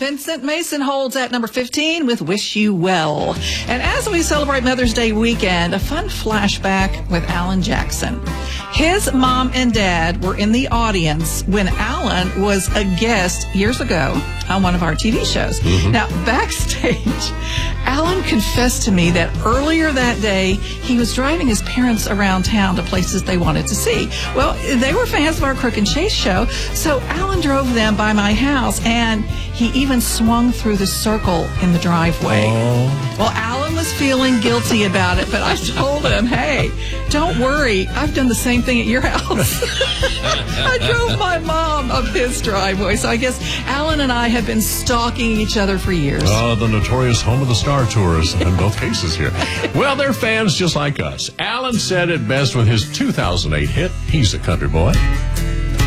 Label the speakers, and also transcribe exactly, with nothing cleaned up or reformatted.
Speaker 1: Vincent Mason holds at number fifteen with Wish You Well. And as we celebrate Mother's Day weekend, a fun flashback with Alan Jackson. His mom and dad were in the audience when Alan was a guest years ago on one of our T V shows. Mm-hmm. Now, backstage, Alan confessed to me that earlier that day, he was driving his parents around town to places they wanted to see. Well, they were fans of our Crook and Chase show, so Alan drove them by my house, and he even swung through the circle in the driveway.
Speaker 2: Oh.
Speaker 1: Well, Alan was feeling guilty about it, but I told him, hey, don't worry, I've done the same thing at your house. I drove my mom up his driveway, so I guess Alan and I have been stalking each other for years.
Speaker 2: Oh, the notorious home of the Star Tours in both cases here. Well, they're fans just like us. Alan said it best with his two thousand eight hit, He's a Country Boy.